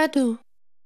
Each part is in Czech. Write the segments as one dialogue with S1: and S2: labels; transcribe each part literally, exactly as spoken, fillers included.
S1: I do.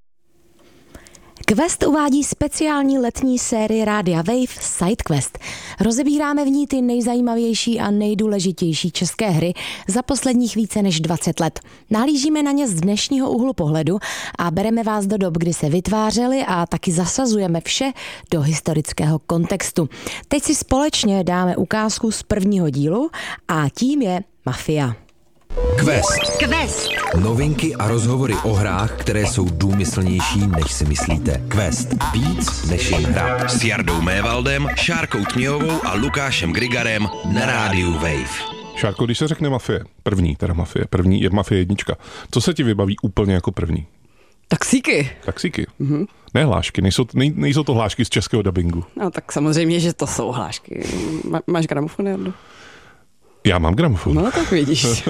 S2: Quest uvádí speciální letní sérii Rádia Wave SideQuest. Rozebíráme v ní ty nejzajímavější a nejdůležitější české hry za posledních více než dvacet let. Nahlížíme na ně z dnešního úhlu pohledu a bereme vás do dob, kdy se vytvářely a taky zasazujeme vše do historického kontextu. Teď si společně dáme ukázku z prvního dílu a tím je Mafia.
S3: Quest. Quest. Novinky a rozhovory o hrách, které jsou důmyslnější, než si myslíte. Quest. Víc než jen hra. S Jardou Mévaldem, Šárkou Tměhovou a Lukášem Grigarem na rádiu Wave.
S4: Šárko, když se řekne Mafie, první teda Mafie, první je Mafie jednička, co se ti vybaví úplně jako první?
S5: Taxíky.
S4: Taxíky. Mm-hmm. Ne hlášky, nejsou, nej, nejsou to hlášky z českého dabingu.
S5: No tak samozřejmě, že to jsou hlášky. Má, máš gramofon, Jardo?
S4: Já mám gramofon.
S5: No tak vidíš.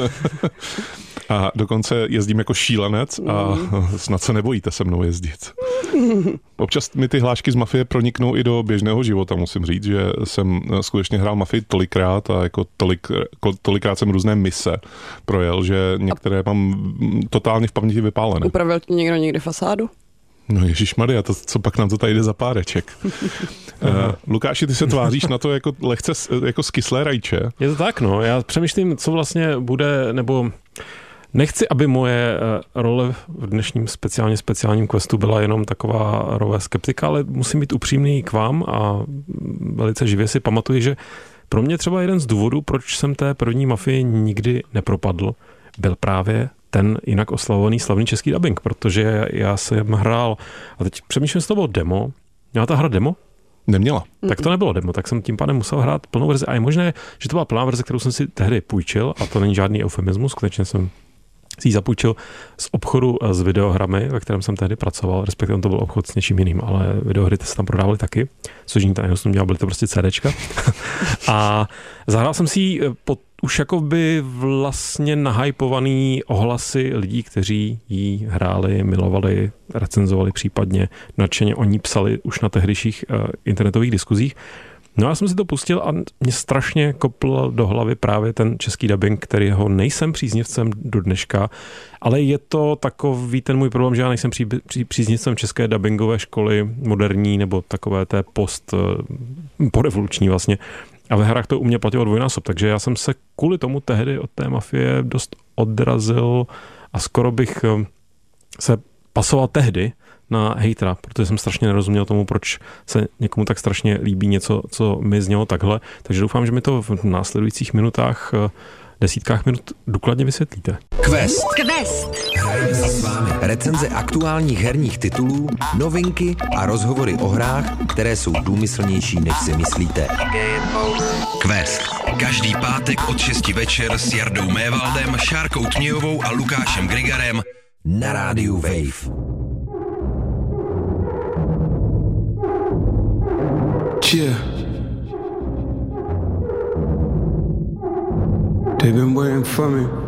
S4: A dokonce jezdím jako šílenec a mm. snad se nebojíte se mnou jezdit. Občas mi ty hlášky z Mafie proniknou i do běžného života, musím říct, že jsem skutečně hrál Mafii tolikrát a jako tolik, tolikrát jsem různé mise projel, že některé mám totálně v paměti vypálené.
S5: Upravil ti někdo někdy fasádu?
S4: No ježišmarja, to, co pak nám to tady jde za páreček. uh, Lukáši, ty se tváříš na to jako lehce jako skyslé rajče.
S6: Je to tak, no. Já přemýšlím, co vlastně bude, nebo nechci, aby moje role v dnešním speciálně speciálním questu byla jenom taková role skeptika, ale musím být upřímný k vám a velice živě si pamatuji, že pro mě třeba jeden z důvodů, proč jsem té první Mafii nikdy nepropadl, byl právě ten jinak oslavovaný slavný český dabing, protože já jsem hrál, a teď přemýšlím, jestli to bylo demo. Měla ta hra demo?
S4: Neměla.
S6: Tak to nebylo demo, tak jsem tím pádem musel hrát plnou verzi. A je možné, že to byla plná verze, kterou jsem si tehdy půjčil, a to není žádný eufemismus, skutečně jsem si ji zapůjčil z obchodu s videohrami, ve kterém jsem tehdy pracoval, respektive to byl obchod s něčím jiným, ale videohry se tam prodávaly taky, což ní tady jsem dělal, byly to prostě CDčka. A zahrál jsem si ji pod už jakoby vlastně nahypovaný ohlasy lidí, kteří ji hráli, milovali, recenzovali, případně nadšeně o ní psali už na tehdejších uh, internetových diskuzích. No já jsem si to pustil a mě strašně kopl do hlavy právě ten český dabing, kterýho nejsem příznivcem do dneška, ale je to takový ten můj problém, že já nejsem pří, pří, příznivcem české dabingové školy moderní nebo takové té post uh, porevoluční vlastně. A ve hrách to u mě platilo dvojnásob, takže já jsem se kvůli tomu tehdy od té Mafie dost odrazil a skoro bych se pasoval tehdy na hejtera, protože jsem strašně nerozuměl tomu, proč se někomu tak strašně líbí něco, co mi znělo takhle. Takže doufám, že mi to v následujících minutách, desítkách minut důkladně vysvětlíte.
S3: Quest. Quest. Hrajeme si s vámi recenze aktuálních herních titulů, novinky a rozhovory o hrách, které jsou důmyslnější, než si myslíte. Quest. Každý pátek od šesti večer s Jardou Mévaldem, Šárkou Tměhovou a Lukášem Grigarem na rádiu Wave.
S7: Yeah. They've been waiting for me.